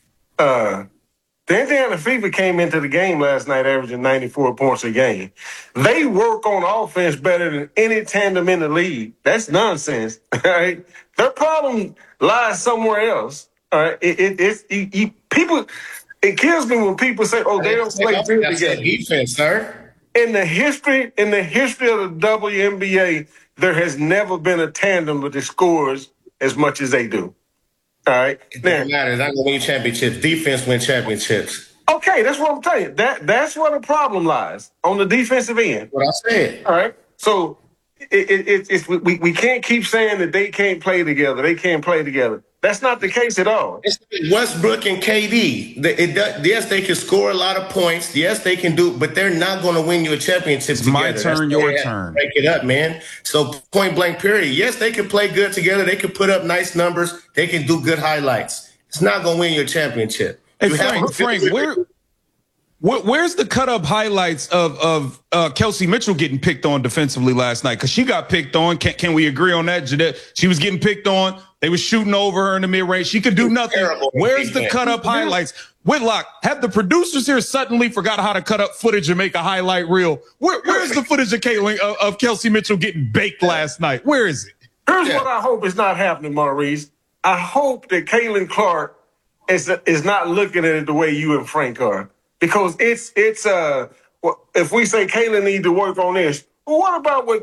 Uh, the Indiana Fever came into the game last night averaging ninety-four points a game. They work on offense better than any tandem in the league. That's nonsense. All right, their problem lies somewhere else. All right, it, it, it's it, it, people. It kills me when people say, "Oh, they don't play good That's together." that defense, sir. In the history, in the history of the W N B A, there has never been a tandem that scores as much as they do. All right, It now, doesn't matter. It's not going to win championships. Defense win championships. okay, that's what I'm telling you. That that's where the problem lies on the defensive end. What I said. All right, so it, it, it, it's we we can't keep saying that they can't play together. They can't play together. That's not the case at all. It's Westbrook and K D. The- it does- yes, they can score a lot of points. Yes, they can do, but they're not going to win you a championship It's together. my That's turn, the your way I have to turn. Break it up, man. So point blank, period. Yes, they can play good together. They can put up nice numbers. They can do good highlights. It's not going to win you a championship. Hey, You have Frank, to- Frank, where, where, where's the cut-up highlights of of uh, Kelsey Mitchell getting picked on defensively last night? Because she got picked on. Can, can we agree on that, Jeanette? She was getting picked on. They were shooting over her in the mid-range. She could do nothing. Terrible Where's the defense. cut-up highlights? Whitlock, have the producers here suddenly forgot how to cut up footage and make a highlight reel? Where, where's the footage of Caitlin, of, of Kelsey Mitchell getting baked last night? Where is it? Here's Yeah. what I hope is not happening, Maurice. I hope that Caitlin Clark is is not looking at it the way you and Frank are, because it's it's uh well, if we say Caitlin need to work on this, well, what about what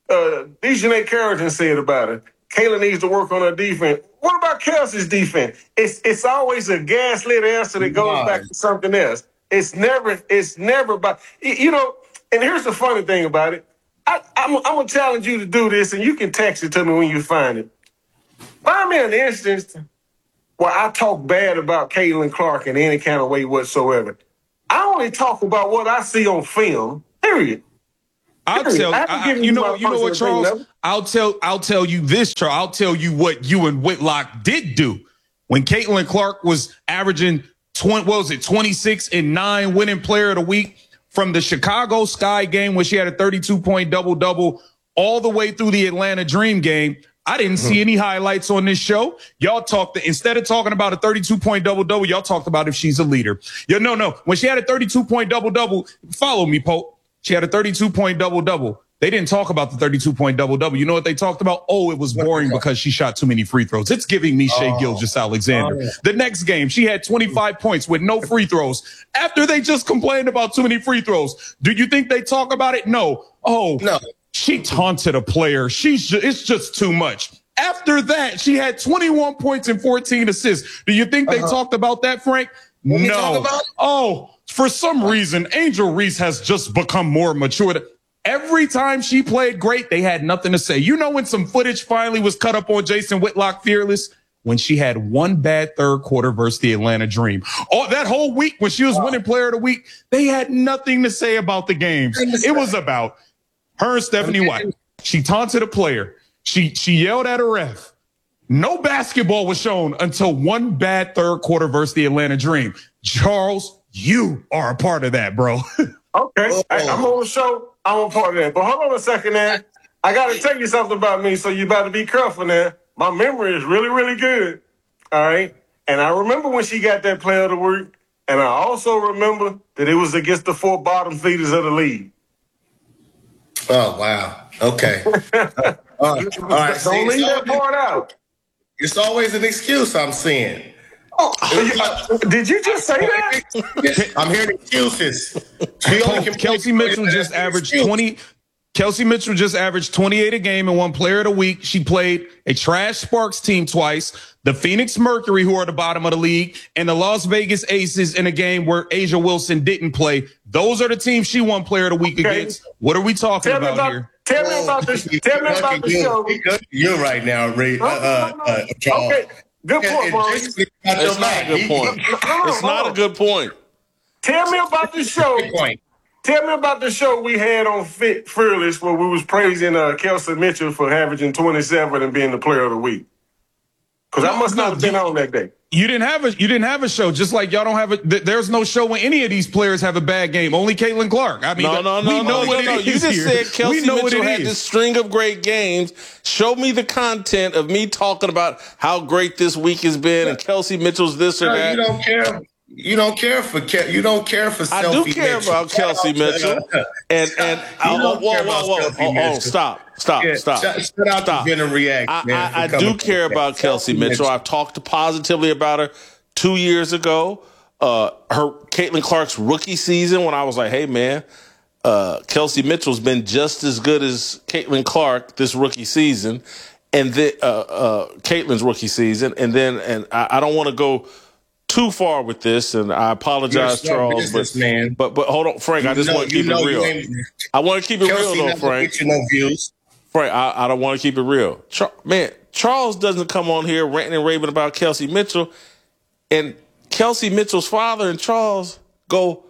uh, Dejanay Carrington said about it. Kayla needs to work on her defense. What about Kelsey's defense? It's it's always a gaslit answer that goes Why? back to something else. It's never it's never about you know. And here's the funny thing about it. I, I'm, I'm gonna challenge you to do this, and you can text it to me when you find it. Find me an instance where I talk bad about Caitlin Clark in any kind of way whatsoever. I only talk about what I see on film. Period. I'll Period. tell I haven't I, given you you know my you know what, personal Charles. opinion of it. I'll tell I'll tell you this, Charles. I'll tell you what you and Whitlock did do when Caitlin Clark was averaging twenty. What was it, twenty-six and nine, winning player of the week from the Chicago Sky game where she had a thirty-two point double double all the way through the Atlanta Dream game. I didn't see any highlights on this show. Y'all talked, instead of talking about a thirty-two point double double, y'all talked about if she's a leader. Yeah, no, no. When she had a thirty-two point double double, follow me, Pope. She had a thirty-two point double double. They didn't talk about the thirty-two point double double. You know what they talked about? Oh, it was boring because she shot too many free throws. It's giving me Shea Oh. Gilgeous-Alexander. Oh. The next game, she had twenty-five points with no free throws. After they just complained about too many free throws, do you think they talk about it? No. Oh, No. She taunted a player. She's ju- it's just too much. After that, she had twenty-one points and fourteen assists. Do you think they Uh-huh. talked about that, Frank? Did we No. talk about it? Oh, for some reason, Angel Reese has just become more mature. Every time she played great, they had nothing to say. You know when some footage finally was cut up on Jason Whitlock Fearless? When she had one bad third quarter versus the Atlanta Dream. Oh, that whole week when she was winning player of the week, they had nothing to say about the games. It was about her and Stephanie White. She taunted a player. She she yelled at a ref. No basketball was shown until one bad third quarter versus the Atlanta Dream. Charles, you are a part of that, bro. Okay, Oh. I, I'm on the show. I'm a part of that. But hold on a second, now. I got to tell you something about me, so you better be careful now. My memory is really, really good. All right, and I remember when she got that player to work, and I also remember that it was against the four bottom feeders of the league. Oh, wow. Okay. uh, all right. Don't See, leave it's, that part out. it's always an excuse, I'm seeing. Oh, uh, did you just say that? I'm hearing excuses. She only can Kelsey Mitchell just averaged twenty. Kelsey Mitchell just averaged twenty-eight a game and won player of the week. She played a trash Sparks team twice, the Phoenix Mercury, who are at the bottom of the league, and the Las Vegas Aces in a game where Asia Wilson didn't play. Those are the teams she won player of the week Okay. against. What are we talking Tell me about, about, here? tell me about this. Tell me about the show. You're right now, Ray. Uh, uh, uh, Charles. Okay, good And- point, and Maurice. basically, not It's your not a man. good He- point. he- It's not a good point. Tell me about the show. Good point. Tell me about the show we had on Fit Fearless where we was praising uh, Kelsey Mitchell for averaging twenty-seven and being the player of the week. Because I must No, not have been on that day. You didn't have a you didn't have a show, just like y'all don't have a. Th- there's no show when any of these players have a bad game. Only Caitlin Clark. I mean, No, no, no, we no, know no, what no. it You is just here. said Kelsey we know Mitchell what it had is. this string of great games. Show me the content of me talking about how great this week has been and Kelsey Mitchell's this or No, that. you don't care. You don't care for Ke- you don't care for I Selfie do care Mitchell. about Kelsey Mitchell. And and You oh, don't whoa, care whoa, about whoa, Selfie oh, oh, Mitchell. stop, stop, Yeah, stop. shout- shout out to stop. Ben and React, I, man, I, for I coming do care to about that. Kelsey Selfie Mitchell. Mitchell. I've talked positively about her two years ago. Uh, her Caitlin Clark's rookie season when I was like, hey man, uh, Kelsey Mitchell's been just as good as Caitlin Clark this rookie season, and then uh, uh, Caitlin's rookie season, and then and I, I don't want to go too far with this, and I apologize, You're a Charles, but, business man. but but hold on, Frank. You I just know- want to you keep know it you real. ain't- I want to keep it Kelsey real, though, never Frank. get you no views. Frank, I, I don't want to keep it real. Char- man, Charles doesn't come on here ranting and raving about Kelsey Mitchell, and Kelsey Mitchell's father and Charles go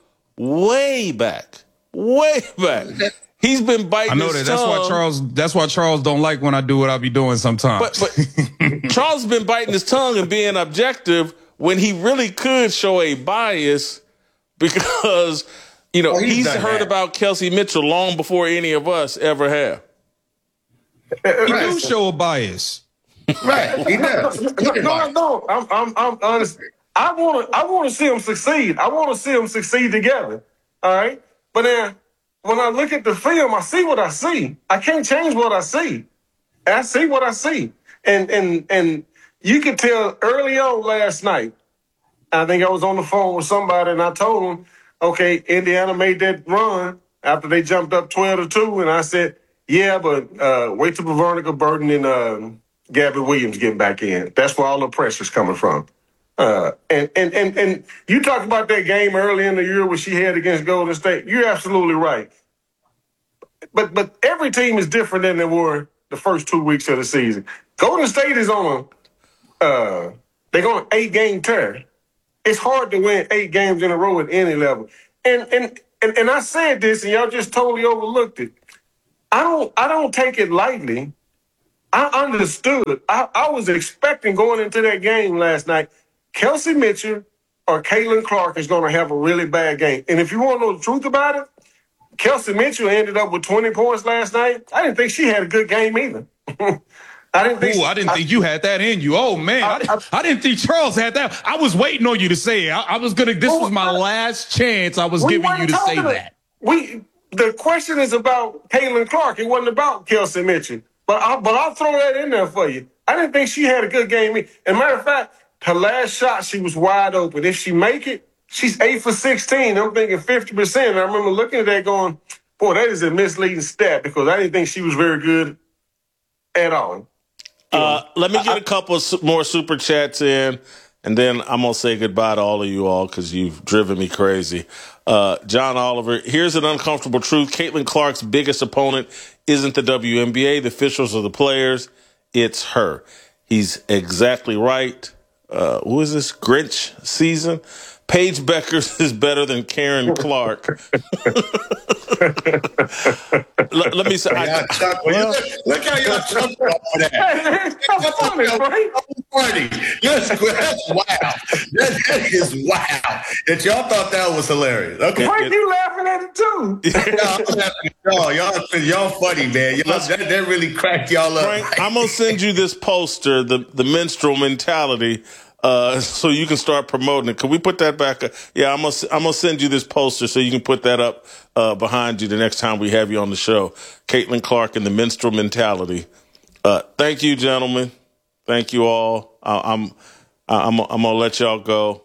way back, way back. He's been biting I know his that. That's why tongue. Charles. That's why Charles don't like when I do what I be doing sometimes. But, but Charles has been biting his tongue and being objective when he really could show a bias because, you know, Oh, he's he's done heard that. about Kelsey Mitchell long before any of us ever have. you do Right. show a bias. Right, he does. No, no, no. I'm, I'm, I'm honest. I want to, I want to see them succeed. I want to see them succeed together. All right. But then when I look at the film, I see what I see. I can't change what I see. I see what I see. And and and you could tell early on last night. I think I was on the phone with somebody, and I told them, okay, Indiana made that run after they jumped up twelve to two, and I said, Yeah, but uh, wait till Veronica Burton and uh, Gabby Williams get back in. That's where all the pressure's coming from. Uh, and, and, and, and you talked about that game early in the year where she had against Golden State. You're absolutely right. But but every team is different than they were the first two weeks of the season. Golden State is on a uh, they're going an eight game tear. It's hard to win eight games in a row at any level. And and and, and I said this, and y'all just totally overlooked it. I don't I don't take it lightly. I understood. I, I was expecting going into that game last night, Kelsey Mitchell or Caitlin Clark is going to have a really bad game. And if you want to know the truth about it, Kelsey Mitchell ended up with twenty points last night. I didn't think she had a good game either. I didn't think. Ooh, I didn't I, think you had that in you. Oh man, I, I, I didn't think Charles had that. I was waiting on you to say it. I, I was gonna. This well, was my last chance. I was giving you to say about, that. We. The question is about Caitlin Clark. It wasn't about Kelsey Mitchell. But I, but I'll throw that in there for you. I didn't think she had a good game. As a matter of fact, her last shot, she was wide open. If she make it, she's eight for sixteen. I'm thinking fifty percent. I remember looking at that going, boy, that is a misleading stat because I didn't think she was very good at all. Uh, let me get a couple more super chats in, and then I'm going to say goodbye to all of you all because you've driven me crazy. Uh, John Oliver, here's an uncomfortable truth. Caitlin Clark's biggest opponent isn't the W N B A, the officials, or the players. It's her. He's exactly right. Uh, who is this? Grinch season? Paige Beckers is better than Karen Clark. let, let me say. I, well, look how y'all jumped off of that. That's funny, right? Funny. That's, that's wow. That, that is wow. That y'all thought that was hilarious. Okay. Frank, you laughing at it too. no, I'm laughing at y'all. Y'all, y'all funny, man. Y'all, that, that really cracked y'all up. Frank, I'm gonna send you this poster, the the minstrel mentality. Uh, so you can start promoting it. Can we put that back? Yeah, I'm gonna I'm gonna send you this poster so you can put that up uh, behind you the next time we have you on the show. Caitlin Clark and the minstrel mentality. Uh, thank you, gentlemen. Thank you all. Uh, I'm I'm I'm gonna let y'all go.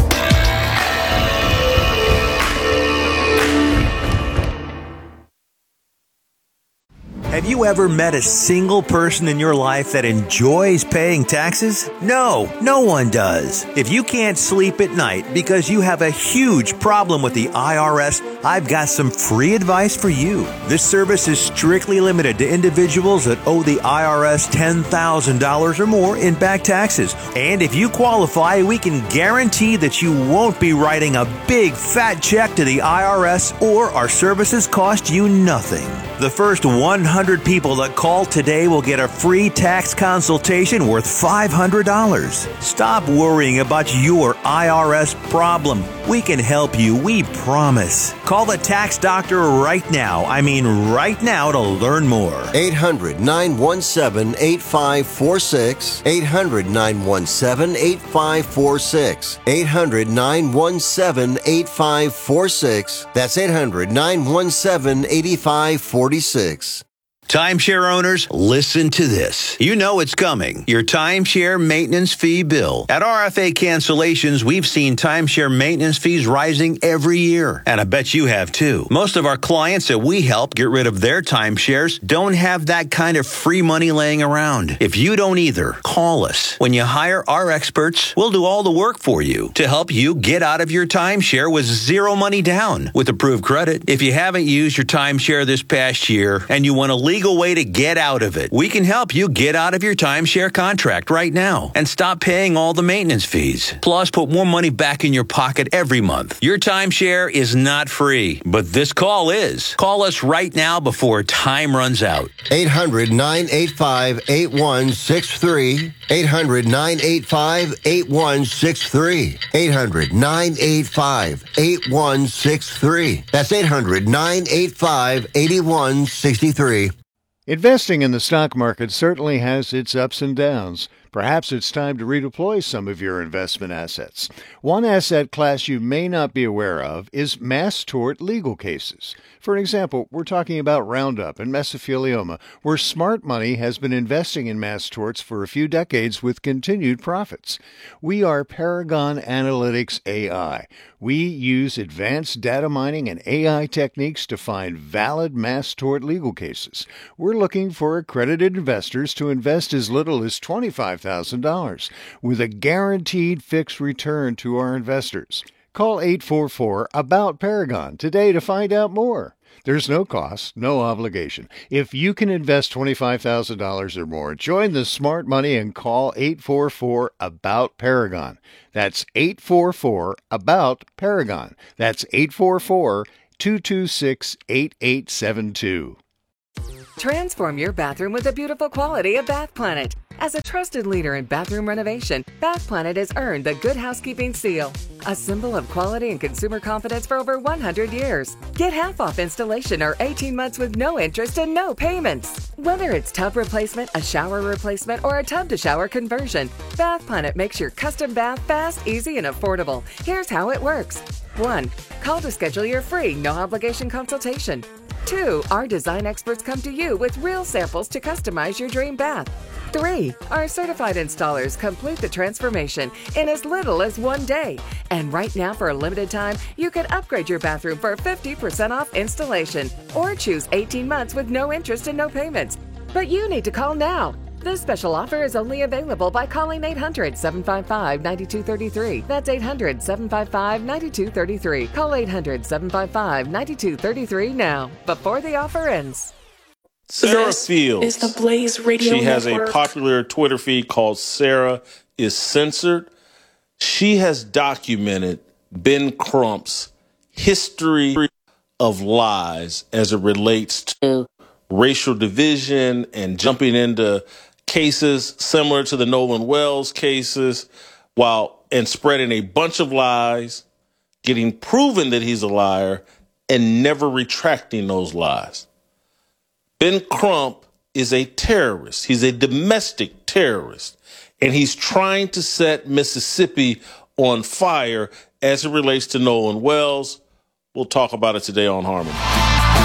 Have you ever met a single person in your life that enjoys paying taxes? No, no one does. If you can't sleep at night because you have a huge problem with the I R S, I've got some free advice for you. This service is strictly limited to individuals that owe the I R S ten thousand dollars or more in back taxes. And if you qualify, we can guarantee that you won't be writing a big fat check to the I R S, or our services cost you nothing. The first one hundred people that call today will get a free tax consultation worth five hundred dollars. Stop worrying about your I R S problem. We can help you, we promise. Call the tax doctor right now. I mean right now to learn more. eight hundred, nine one seven, eight five four six. eight hundred, nine one seven, eight five four six. eight hundred, nine one seven, eight five four six. That's eight hundred, nine one seven, eight five four six. Timeshare owners, listen to this. You know it's coming. Your timeshare maintenance fee bill. At R F A Cancellations, we've seen timeshare maintenance fees rising every year. And I bet you have too. Most of our clients that we help get rid of their timeshares don't have that kind of free money laying around. If you don't either, call us. When you hire our experts, we'll do all the work for you to help you get out of your timeshare with zero money down with approved credit. If you haven't used your timeshare this past year and you want to leave way to get out of it, we can help you get out of your timeshare contract right now and stop paying all the maintenance fees. Plus, put more money back in your pocket every month. Your timeshare is not free, but this call is. Call us right now before time runs out. eight hundred, nine eight five, eight one six three. eight hundred, nine eight five, eight one six three. eight hundred, nine eight five, eight one six three. That's eight hundred, nine eight five, eight one six three. Investing in the stock market certainly has its ups and downs. Perhaps it's time to redeploy some of your investment assets. One asset class you may not be aware of is mass tort legal cases. For example, we're talking about Roundup and mesothelioma, where smart money has been investing in mass torts for a few decades with continued profits. We are Paragon Analytics A I. We use advanced data mining and A I techniques to find valid mass tort legal cases. We're looking for accredited investors to invest as little as twenty-five thousand dollars with a guaranteed fixed return to our investors. Call eight four four, ABOUT Paragon today to find out more. There's no cost, no obligation. If you can invest twenty-five thousand dollars or more, join the smart money and call eight four four, ABOUT Paragon. That's eight four four, ABOUT Paragon. That's eight four four, two two six, eight eight seven two. Transform your bathroom with the beautiful quality of Bath Planet. As a trusted leader in bathroom renovation, Bath Planet has earned the Good Housekeeping Seal, a symbol of quality and consumer confidence for over one hundred years. Get half off installation or eighteen months with no interest and no payments. Whether it's tub replacement, a shower replacement, or a tub-to-shower conversion, Bath Planet makes your custom bath fast, easy, and affordable. Here's how it works. one. Call to schedule your free, no-obligation consultation. two. Our design experts come to you with real samples to customize your dream bath. three. Our certified installers complete the transformation in as little as one day. And right now, for a limited time, you can upgrade your bathroom for fifty percent off installation or choose eighteen months with no interest and no payments. But you need to call now. This special offer is only available by calling eight hundred, seven five five, nine two three three. That's eight hundred, seven five five, nine two three three. Call eight hundred, seven five five, nine two three three now, before the offer ends. Sarah This Fields. is the Blaze Radio She has Network. a popular Twitter feed called Sarah is Censored. She has documented Ben Crump's history of lies as it relates to racial division and jumping into cases similar to the Nolan Wells cases, while and spreading a bunch of lies, getting proven that he's a liar, and never retracting those lies. Ben Crump is a terrorist. He's a domestic terrorist, and he's trying to set Mississippi on fire as it relates to Nolan Wells. We'll talk about it today on Harmony.